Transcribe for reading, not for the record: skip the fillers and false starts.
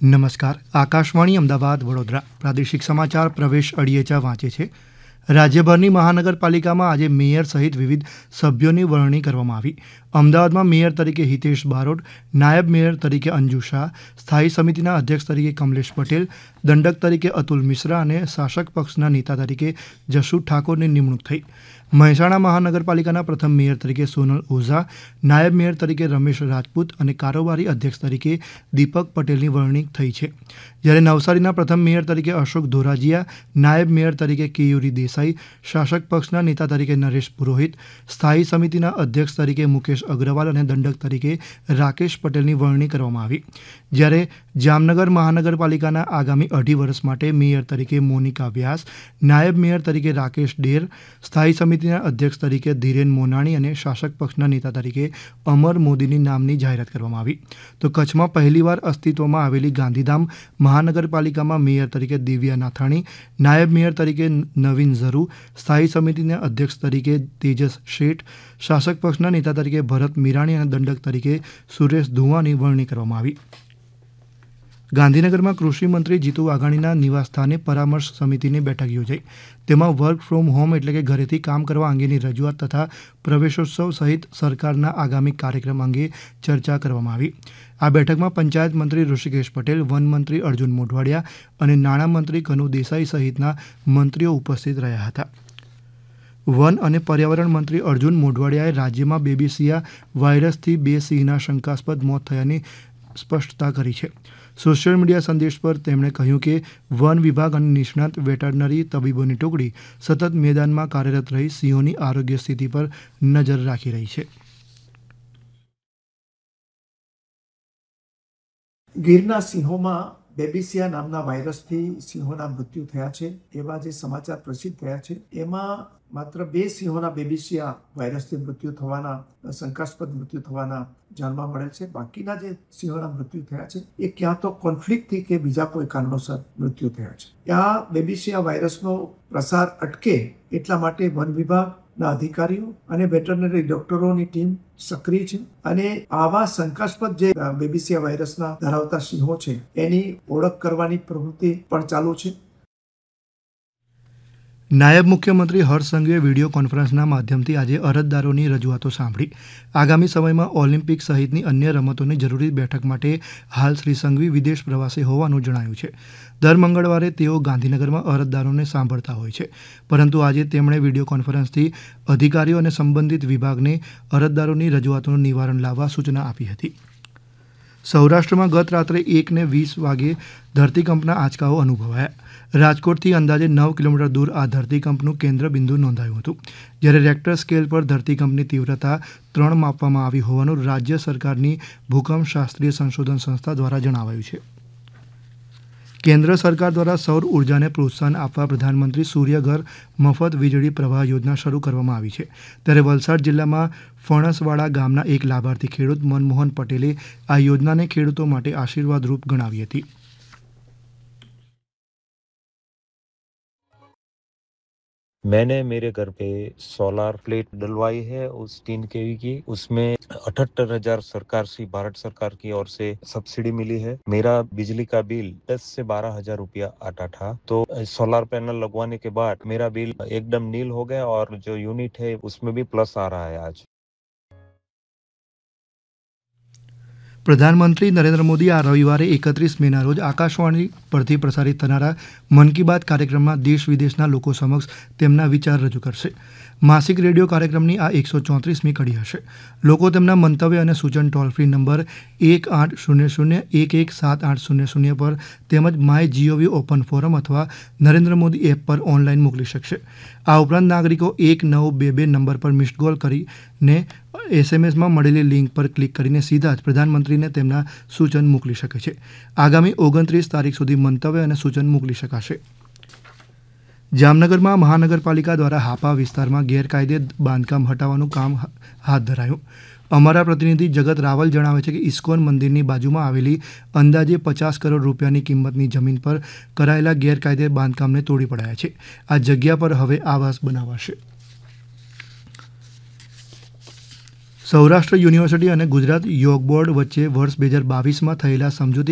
નમસ્કાર. આકાશવાણી અમદાવાદ વડોદરા પ્રાદેશિક સમાચાર પ્રવેશ અડિયેચા વાંચે છે. રાજ્યભરની મહાનગરપાલિકામાં આજે મેયર સહિત વિવિધ સભ્યોની વરણી કરવામાં આવી. અમદાવાદમાં મેયર તરીકે હિતેશ બારોટ, નાયબ મેયર તરીકે અંજુ શાહ, સ્થાયી સમિતિના અધ્યક્ષ તરીકે કમલેશ પટેલ, દંડક તરીકે અતુલ મિશ્રા અને શાસક પક્ષના નેતા તરીકે જશુ ઠાકોરની નિમણૂક થઈ. મહેસાણા મહાનગરપાલિકાના પ્રથમ મેયર તરીકે સોનલ ઓઝા, નાયબ મેયર તરીકે રમેશ રાજપૂત અને કારોબારી અધ્યક્ષ તરીકે દીપક પટેલની વરણી થઈ છે. જ્યારે નવસારીના પ્રથમ મેયર તરીકે અશોક ધોરાજીયા, નાયબ મેયર તરીકે કેયુરી દેસાઈ, શાસક પક્ષના નેતા તરીકે નરેશ પુરોહિત, સ્થાયી સમિતિના અધ્યક્ષ તરીકે મુકેશ અગ્રવાલ અને દંડક તરીકે રાકેશ પટેલની વરણી કરવામાં આવી. જ્યારે જામનગર મહાનગરપાલિકાના આગામી 2.5 વર્ષ માટે મેયર તરીકે મોનિકા વ્યાસ, નાયબ મેયર તરીકે રાકેશ ડેર, સ્થાયી સમિતિના અધ્યક્ષ તરીકે ધીરેન મોનાણી અને શાસક પક્ષના નેતા તરીકે અમર મોદીની નામની જાહેરાત કરવામાં આવી. તો કચ્છમાં પહેલીવાર અસ્તિત્વમાં આવેલી ગાંધીધામ મહાનગરપાલિકામાં મેયર તરીકે દિવ્યા નાથાણી, નાયબ મેયર તરીકે નવીન ઝરુ, સ્થાયી સમિતિના અધ્યક્ષ તરીકે તેજસ શેઠ, શાસક પક્ષના નેતા તરીકે ભરત મીરાણી અને દંડક તરીકે સુરેશ ધુવાની વરણી કરવામાં આવી. ગાંધીનગરમાં કૃષિ મંત્રી જીતુ વાઘાણીના નિવાસસ્થાને પરામર્શ સમિતિની બેઠક યોજાઈ. તેમાં વર્ક ફ્રોમ હોમ એટલે કે ઘરેથી કામ કરવા અંગેની રજૂઆત તથા પ્રવેશોત્સવ સહિત સરકારના આગામી કાર્યક્રમ અંગે ચર્ચા કરવામાં આવી. આ બેઠકમાં પંચાયત મંત્રી ઋષિકેશ પટેલ, વન મંત્રી અર્જુન મોઢવાડિયા અને નાણામંત્રી કનુ દેસાઈ સહિતના મંત્રીઓ ઉપસ્થિત રહ્યા હતા. વન અને પર્યાવરણ મંત્રી અર્જુન મોઢવાડિયાએ રાજ્યમાં બેબીસિયા વાયરસથી 2 સિંહના શંકાસ્પદ મોત થયાની સ્પષ્ટતા કરી છે. સોશિયલ મીડિયા સંદેશ પર તેમણે કહ્યું કે વન વિભાગ અને નિષ્ણાત વેટરનરી તબીબોની ટુકડી સતત મેદાનમાં કાર્યરત રહી સિંહોની આરોગ્ય સ્થિતિ પર નજર રાખી રહી છે. ગીરના સિંહોમાં બેબીસિયા નામના વાયરસથી સિંહોના મૃત્યુ થયા છે. એવા જે સમાચાર પ્રસિદ્ધ થયા છે એમાં માત્ર 2 સિંહોના બેબીસિયા વાયરસથી મૃત્યુ થવાના, શંકાસ્પદ મૃત્યુ થવાના જાણવા મળેલ છે. બાકીના જે સિંહોના મૃત્યુ થયા છે એ ક્યાં તો કોન્ફ્લિક્ટથી કે બીજા કોઈ કારણોસર મૃત્યુ થયા છે. આ બેબીસિયા વાયરસનો પ્રસાર અટકે એટલા માટે વન વિભાગના અધિકારીઓ અને વેટરનરી ડોક્ટરોની ટીમ સક્રિય છે અને આવા શંકાસ્પદ જે બેબીસિયા વાયરસના ધરાવતા સિંહો છે એની ઓળખ કરવાની પ્રવૃત્તિ પણ ચાલુ છે. નાયબ મુખ્યમંત્રી હર્ષ સંઘવીએ વિડીયો કોન્ફરન્સના માધ્યમથી આજે અરજદારોની રજૂઆતો સાંભળી. આગામી સમયમાં ઓલિમ્પિક સહિતની અન્ય રમતોની જરૂરી બેઠક માટે હાલ શ્રી સંઘવી વિદેશ પ્રવાસે હોવાનું જણાયું છે. દર મંગળવારે તેઓ ગાંધીનગરમાં અરજદારોને સાંભળતા હોય છે, પરંતુ આજે તેમણે વિડીયો કોન્ફરન્સથી અધિકારીઓ અને સંબંધિત વિભાગને અરજદારોની રજૂઆતોનું નિવારણ લાવવા સૂચના આપી હતી. સૌરાષ્ટ્રમાં ગત રાત્રે 1:20 વાગે ધરતીકંપના આંચકાઓ અનુભવાયા. રાજકોટથી અંદાજે 9 કિલોમીટર દૂર આ ધરતીકંપનું કેન્દ્ર બિંદુ નોંધાયું હતું. જ્યારે રેક્ટર સ્કેલ પર ધરતીકંપની તીવ્રતા 3 માપવામાં આવી હોવાનું રાજ્ય સરકારની ભૂકંપ શાસ્ત્રીય સંશોધન સંસ્થા દ્વારા જણાવાયું છે. કેન્દ્ર સરકાર દ્વારા સૌર ઉર્જાને પ્રોત્સાહન આપવા પ્રધાનમંત્રી સૂર્યઘર મફત વીજળી પ્રવાહ યોજના શરૂ કરવામાં આવી છે. ત્યારે વલસાડ જિલ્લામાં ફણસવાડા ગામના એક લાભાર્થી ખેડૂત મનમોહન પટેલે આ યોજનાને ખેડૂતો માટે આશીર્વાદરૂપ ગણાવી હતી. मैंने मेरे घर पे सोलार प्लेट डलवाई है उस 3 kV की. उसमें 78,000 सरकार से, भारत सरकार की ओर से सब्सिडी मिली है. मेरा बिजली का बिल 10 से 12,000 रुपया आता था, तो सोलार पैनल लगवाने के बाद मेरा बिल एकदम नील हो गया और जो यूनिट है उसमें भी प्लस आ रहा है आज. પ્રધાનમંત્રી નરેન્દ્ર મોદી આ રવિવારે 31 મેના રોજ આકાશવાણી પરથી પ્રસારિત થનારા મન કી બાત કાર્યક્રમમાં દેશ વિદેશના લોકો સમક્ષ તેમના વિચાર રજૂ કરશે. માસિક રેડિયો કાર્યક્રમની આ 134મી કડી હશે. લોકો તેમના મંતવ્ય અને સૂચન ટોલ ફ્રી નંબર 1800117800 પર તેમજ માય જીઓવી ઓપન ફોરમ અથવા નરેન્દ્ર મોદી એપ પર ઓનલાઈન મોકલી શકશે. આ ઉપરાંત નાગરિકો 1922 નંબર પર મિસ્ડ કોલ કરીને એસએમએસમાં મળેલી લિંક પર ક્લિક કરીને સીધા જ પ્રધાનમંત્રીને તેમના સૂચન મોકલી શકે છે. આગામી 29 તારીખ સુધી મંતવ્ય અને સૂચન મોકલી શકાશે. જામનગરમાં મહાનગરપાલિકા દ્વારા હાપા વિસ્તારમાં ગેરકાયદે બાંધકામ હટાવવાનું કામ હાથ ધરાયું. અમારા પ્રતિનિધિ જગત રાવલ જણાવે છે કે ઇસ્કોન મંદિરની બાજુમાં આવેલી અંદાજે 50 કરોડ રૂપિયાની કિંમતની જમીન પર કરાયેલા ગેરકાયદે બાંધકામને તોડી પડાયા છે. આ જગ્યા પર હવે આવાસ બનાવાશે. સૌરાષ્ટ્ર યુનિવર્સિટી અને ગુજરાત યોગ બોર્ડ વચ્ચે વર્ષ 2022માં થયેલા સમજૂતી